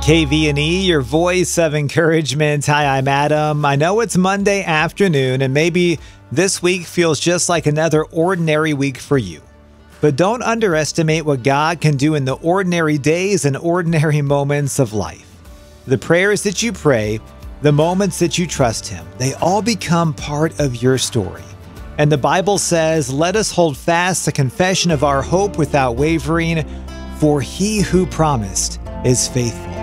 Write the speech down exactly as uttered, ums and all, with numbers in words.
K V and E, your voice of encouragement. Hi, I'm Adam. I know it's Monday afternoon, and maybe this week feels just like another ordinary week for you. But don't underestimate what God can do in the ordinary days and ordinary moments of life. The prayers that you pray, the moments that you trust Him, they all become part of your story. And the Bible says, "Let us hold fast the confession of our hope without wavering, for He who promised is faithful."